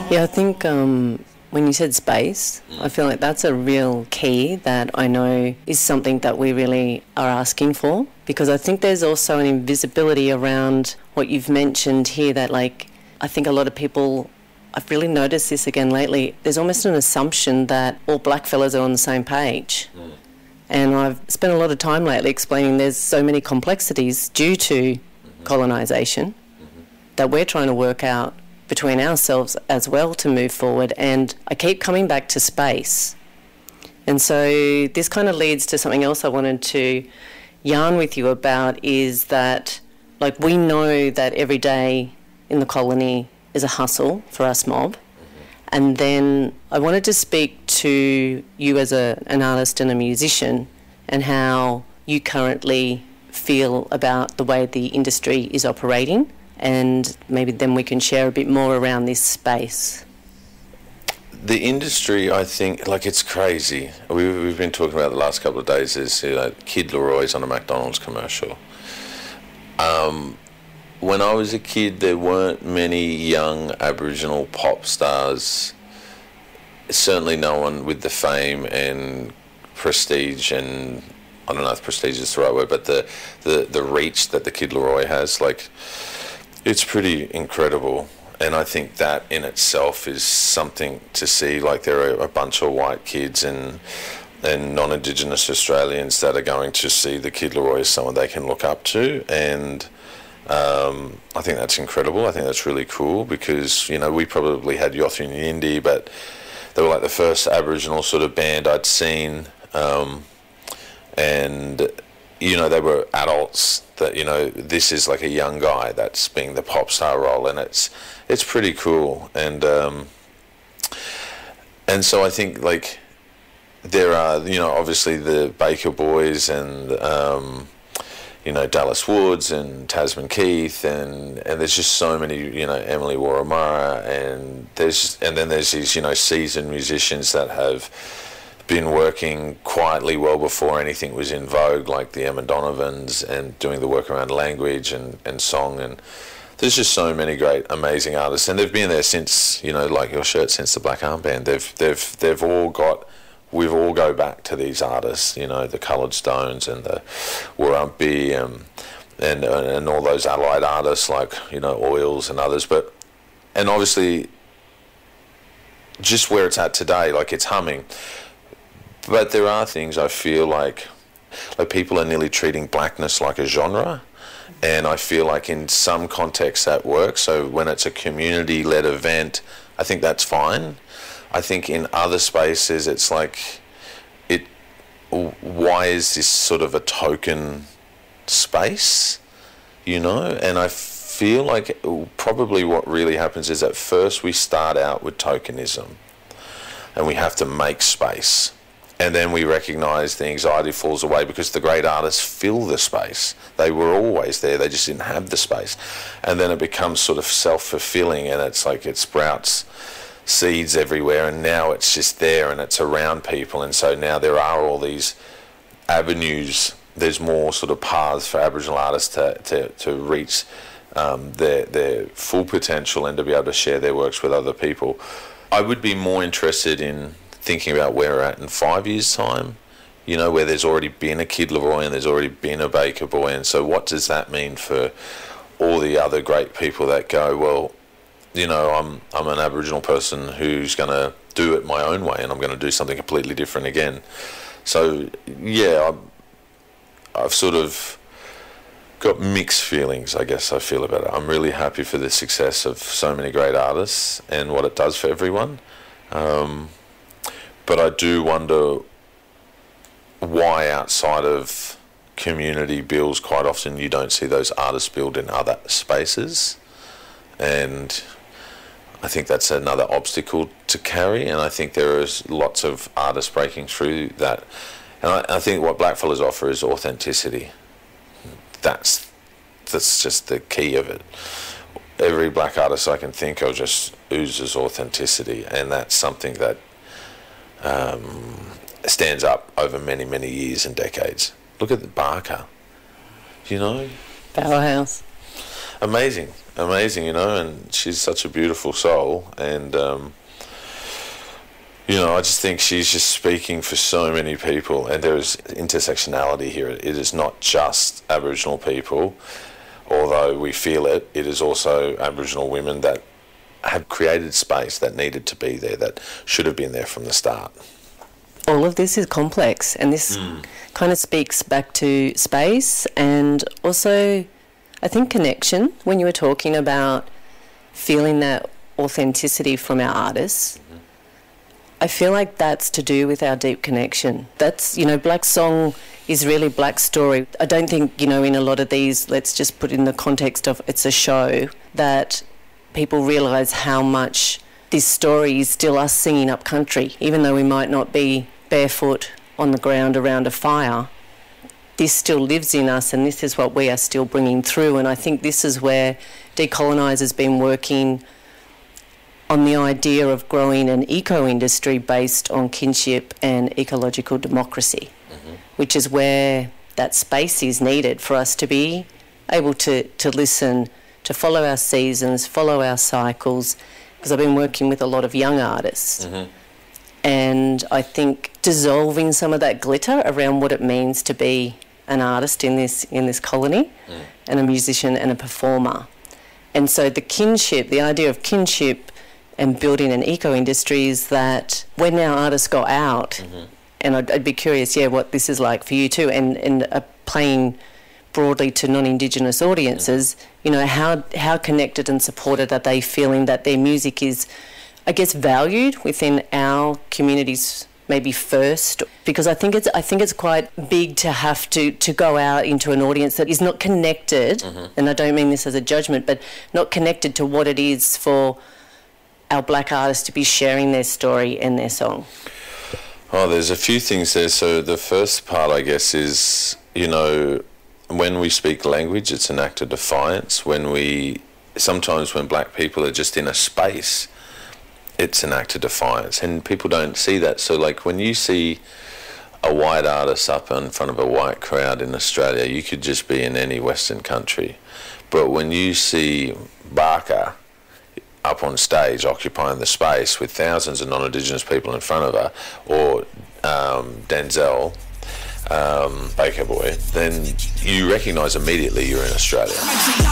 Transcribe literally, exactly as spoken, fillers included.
Yeah, I think um, when you said space, I feel like that's a real key that I know is something that we really are asking for, because I think there's also an invisibility around what you've mentioned here that, like, I think a lot of people, I've really noticed this again lately, there's almost an assumption that all black fellas are on the same page. Mm. And I've spent a lot of time lately explaining there's so many complexities due to mm-hmm. colonisation mm-hmm. that we're trying to work out between ourselves as well to move forward. And I keep coming back to space. And so this kind of leads to something else I wanted to yarn with you about, is that, like, we know that every day in the colony is a hustle for us mob. And then I wanted to speak to you as a, an artist and a musician, and how you currently feel about the way the industry is operating, and maybe then we can share a bit more around this space. The industry, I think, like, it's crazy. We, we've been talking about the last couple of days is, you know, Kid Leroy's on a McDonald's commercial. Um... When I was a kid, there weren't many young Aboriginal pop stars, certainly no one with the fame and prestige, and I don't know if prestige is the right word, but the, the, the reach that the Kid Leroy has, like, it's pretty incredible. And I think that in itself is something to see. Like, there are a bunch of white kids and and non-Indigenous Australians that are going to see the Kid Leroy as someone they can look up to, and Um, I think that's incredible. I think that's really cool, because, you know, we probably had Yothu Yindi, but they were like the first Aboriginal sort of band I'd seen, um, and, you know, they were adults that, you know, this is like a young guy that's being the pop star role, and it's it's pretty cool. And um, and so I think, like, there are, you know, obviously the Baker Boys and um, you know, Dallas Woods and Tasman Keith, and, and there's just so many, you know, Emily Warramara, and there's and then there's these, you know, seasoned musicians that have been working quietly well before anything was in vogue, like the Emma Donovans, and doing the work around language and, and song, and there's just so many great, amazing artists, and they've been there since, you know, like your shirt, since the Black Armband. They've they've they've all got. We've all go back to these artists, you know, the Coloured Stones and the Warumpi and, and and all those allied artists like, you know, Oils and others. But, and obviously, just where it's at today, like, it's humming. But there are things I feel like, like people are nearly treating blackness like a genre. And I feel like in some contexts that works. So when it's a community-led event, I think that's fine. I think in other spaces it's like, it. why is this sort of a token space, you know? And I feel like probably what really happens is at first we start out with tokenism and we have to make space, and then we recognise the anxiety falls away because the great artists fill the space. They were always there, they just didn't have the space. And then it becomes sort of self-fulfilling, and it's like it sprouts seeds everywhere, and now it's just there and it's around people, and so now there are all these avenues, there's more sort of paths for Aboriginal artists to, to, to reach um, their, their full potential and to be able to share their works with other people. I would be more interested in thinking about where we're at in five years' time, you know, where there's already been a Kid Leroy and there's already been a Baker Boy, and so what does that mean for all the other great people that go, well, you know, I'm I'm an Aboriginal person who's going to do it my own way, and I'm going to do something completely different again. So, yeah, I'm, I've sort of got mixed feelings, I guess I feel about it. I'm really happy for the success of so many great artists and what it does for everyone. Um, but I do wonder why outside of community builds, quite often you don't see those artists build in other spaces. And I think that's another obstacle to carry, and I think there is lots of artists breaking through that. And I, I think what Blackfellas offer is authenticity. That's that's just the key of it. Every black artist I can think of just oozes authenticity, and that's something that um, stands up over many, many years and decades. Look at the Barker, you know? Powerhouse. amazing, amazing, you know, and she's such a beautiful soul, and um, you know, I just think she's just speaking for so many people, and there is intersectionality here. It is not just Aboriginal people, although we feel it. It is also Aboriginal women that have created space that needed to be there, that should have been there from the start. All of this is complex, and this mm. kind of speaks back to space and also, I think, connection. When you were talking about feeling that authenticity from our artists, mm-hmm. I feel like that's to do with our deep connection. That's, you know, Black Song is really Black story. I don't think, you know, in a lot of these, let's just put it in the context of it's a show, that people realise how much this story is still us singing up country, even though we might not be barefoot on the ground around a fire. This still lives in us, and this is what we are still bringing through. And I think this is where Decolonise has been working on the idea of growing an eco-industry based on kinship and ecological democracy, mm-hmm. which is where that space is needed for us to be able to, to listen, to follow our seasons, follow our cycles, because I've been working with a lot of young artists. Mm-hmm. And I think dissolving some of that glitter around what it means to be an artist in this in this colony, mm. and a musician and a performer. And so the kinship, the idea of kinship and building an eco-industry is that when our artists go out, mm-hmm. and I'd, I'd be curious, yeah, what this is like for you too, and, and uh, playing broadly to non-Indigenous audiences, mm-hmm. you know, how how connected and supported are they feeling that their music is, I guess, valued within our communities maybe first? Because I think it's I think it's quite big to have to, to go out into an audience that is not connected, mm-hmm. and I don't mean this as a judgment, but not connected to what it is for our Black artists to be sharing their story and their song. Oh, there's a few things there. So the first part, I guess, is, you know, when we speak language, it's an act of defiance. When we, sometimes when Black people are just in a space, it's an act of defiance, and people don't see that. So like when you see a white artist up in front of a white crowd in Australia, you could just be in any Western country. But when you see Barker up on stage occupying the space with thousands of non-Indigenous people in front of her, or um, Denzel um, Baker Boy, then you recognise immediately you're in Australia.